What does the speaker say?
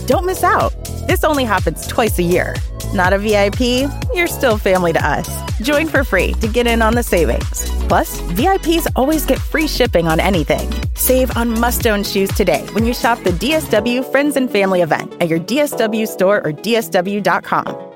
Don't miss out. This only happens twice a year. Not a VIP? You're still family to us. Join for free to get in on the savings. Plus, VIPs always get free shipping on anything. Save on must-own shoes today when you shop the DSW Friends and Family event at your DSW store or DSW.com.